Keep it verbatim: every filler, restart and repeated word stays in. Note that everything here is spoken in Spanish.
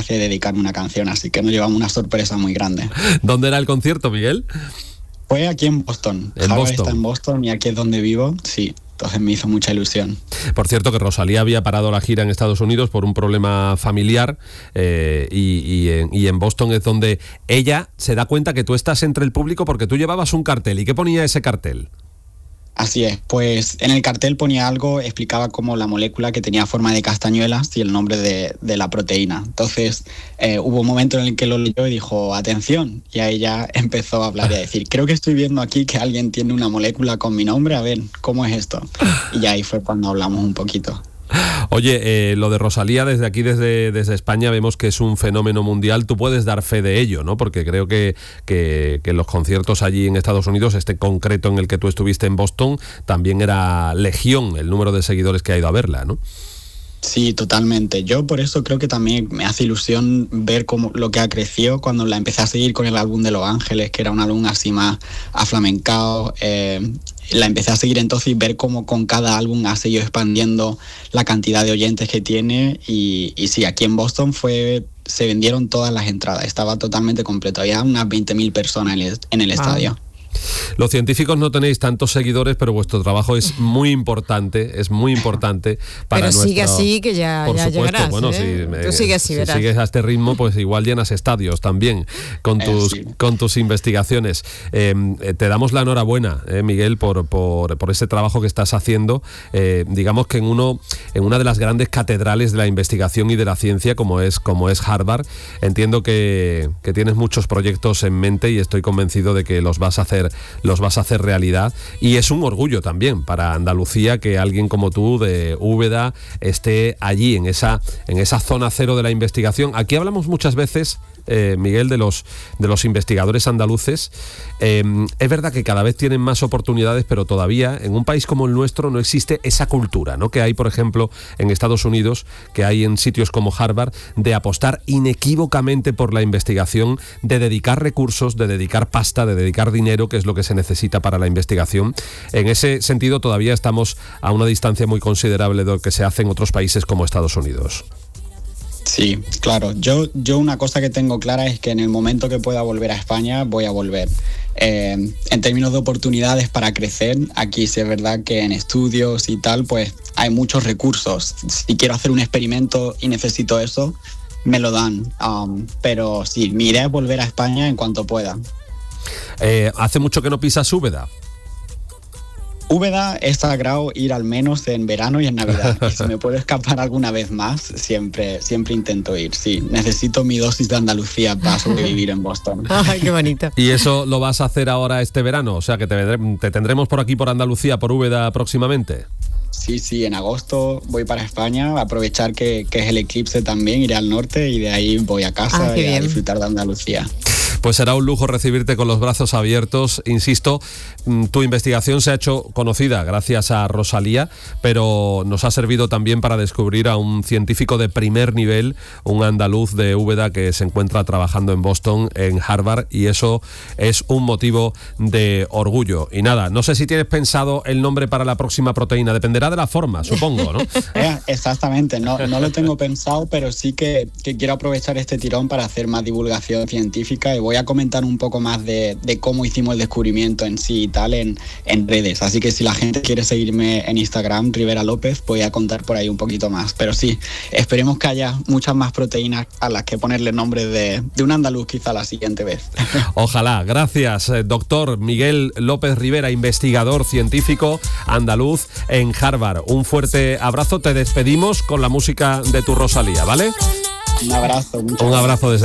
gracia de dedicarme una canción, así que nos llevamos una sorpresa muy grande. ¿Dónde era el concierto, Miguel? Fue aquí en Boston. En Harvard Boston. está en Boston y aquí es donde vivo, sí. Entonces me hizo mucha ilusión. Por cierto, que Rosalía había parado la gira en Estados Unidos por un problema familiar eh, y, y, en, y en Boston es donde ella se da cuenta que tú estás entre el público porque tú llevabas un cartel. ¿Y qué ponía ese cartel? Así es, pues en el cartel ponía algo, explicaba como la molécula que tenía forma de castañuelas y el nombre de, de la proteína. Entonces eh, hubo un momento en el que lo leyó y dijo, atención, y ahí ya empezó a hablar y a decir, creo que estoy viendo aquí que alguien tiene una molécula con mi nombre, a ver, ¿cómo es esto? Y ahí fue cuando hablamos un poquito. Oye, eh, lo de Rosalía desde aquí, desde, desde España, vemos que es un fenómeno mundial. Tú puedes dar fe de ello, ¿no? Porque creo que, que, que los conciertos allí en Estados Unidos, este concreto en el que tú estuviste en Boston, también era legión el número de seguidores que ha ido a verla, ¿no? Sí, totalmente. Yo por eso creo que también me hace ilusión ver cómo lo que ha crecido cuando la empecé a seguir con el álbum de Los Ángeles, que era un álbum así más aflamencado. Eh, la empecé a seguir entonces y ver cómo con cada álbum ha seguido expandiendo la cantidad de oyentes que tiene. Y, y sí, aquí en Boston fue se vendieron todas las entradas, estaba totalmente completo. Había unas veinte mil personas en el, en el estadio. Ah. Los científicos no tenéis tantos seguidores, pero vuestro trabajo es muy importante, es muy importante para pero nuestro... sigue así que ya, Por ya supuesto, llegarás, bueno, ¿eh? si, Tú sigue así, si verás. sigues a este ritmo, pues igual llenas estadios también con tus, eh, sí. con tus investigaciones. Eh, te damos la enhorabuena, eh, Miguel, por, por, por ese trabajo que estás haciendo, eh, digamos que en uno en una de las grandes catedrales de la investigación y de la ciencia como es, como es Harvard. Entiendo que, que tienes muchos proyectos en mente y estoy convencido de que los vas a hacer, los vas a hacer realidad, y es un orgullo también para Andalucía que alguien como tú de Úbeda esté allí en esa, en esa zona cero de la investigación. Aquí hablamos muchas veces, eh, Miguel, de los, de los investigadores andaluces. Eh, es verdad que cada vez tienen más oportunidades, pero todavía en un país como el nuestro no existe esa cultura, ¿no? Que hay, por ejemplo, en Estados Unidos, que hay en sitios como Harvard, de apostar inequívocamente por la investigación, de dedicar recursos, de dedicar pasta, de dedicar dinero, que es lo que se necesita para la investigación. En ese sentido todavía estamos a una distancia muy considerable de lo que se hace en otros países como Estados Unidos. Sí, claro. Yo, yo una cosa que tengo clara es que en el momento que pueda volver a España, voy a volver. Eh, en términos de oportunidades para crecer, aquí sí es verdad que en estudios y tal, pues hay muchos recursos. Si quiero hacer un experimento y necesito eso, me lo dan. Um, pero sí, mi idea es volver a España en cuanto pueda. Eh, ¿Hace mucho que no pisas Úbeda? Úbeda es sagrado ir al menos en verano y en Navidad. Y si me puedo escapar alguna vez más, siempre, siempre intento ir. Sí, necesito mi dosis de Andalucía para sobrevivir en Boston. Ay, qué bonito. ¿Y eso lo vas a hacer ahora este verano? O sea, que te, vendré, te tendremos por aquí, por Andalucía, por Úbeda próximamente. Sí, sí, en agosto voy para España, a aprovechar que, que es el eclipse también, iré al norte y de ahí voy a casa ah, y a bien. disfrutar de Andalucía. Pues será un lujo recibirte con los brazos abiertos. Insisto, tu investigación se ha hecho conocida gracias a Rosalía, pero nos ha servido también para descubrir a un científico de primer nivel, un andaluz de Úbeda que se encuentra trabajando en Boston, en Harvard, y eso es un motivo de orgullo. Y nada, no sé si tienes pensado el nombre para la próxima proteína, dependerá de la forma, supongo, ¿no? Eh, exactamente, no, no lo tengo pensado, pero sí que, que quiero aprovechar este tirón para hacer más divulgación científica y voy a comentar un poco más de, de cómo hicimos el descubrimiento en sí y tal en, en redes. Así que si la gente quiere seguirme en Instagram, Rivera López, voy a contar por ahí un poquito más. Pero sí, esperemos que haya muchas más proteínas a las que ponerle nombre de, de un andaluz quizá la siguiente vez. Ojalá. Gracias, eh, doctor Miguel López Rivera, investigador científico andaluz en Harvard. Un fuerte abrazo. Te despedimos con la música de tu Rosalía, ¿vale? Un abrazo. Un abrazo desde